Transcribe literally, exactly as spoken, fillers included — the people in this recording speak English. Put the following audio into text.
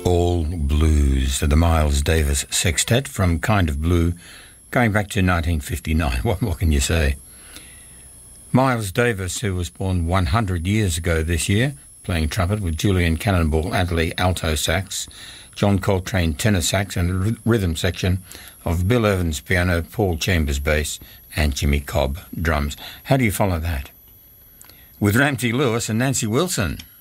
All Blues, the Miles Davis Sextet from Kind of Blue, going back to nineteen fifty-nine. What more can you say? Miles Davis, who was born one hundred years ago this year, playing trumpet with Julian Cannonball Adderley alto sax, John Coltrane tenor sax and the rhythm section of Bill Evans piano, Paul Chambers bass and Jimmy Cobb drums. How do you follow that? With Ramsey Lewis and Nancy Wilson.